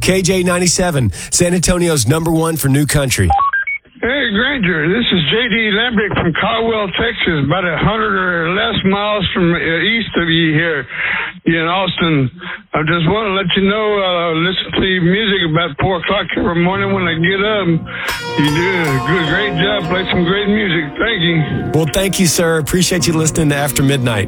KJ97, San Antonio's #1 for new country. Hey, Granger, this is J.D. Lambrick from Caldwell, Texas, about 100 or less miles from east of you here in Austin. I just want to let you know, listen to your music about 4 o'clock every morning when I get up. You do a great job, play some great music. Thank you. Well, thank you, sir. Appreciate you listening to After Midnight.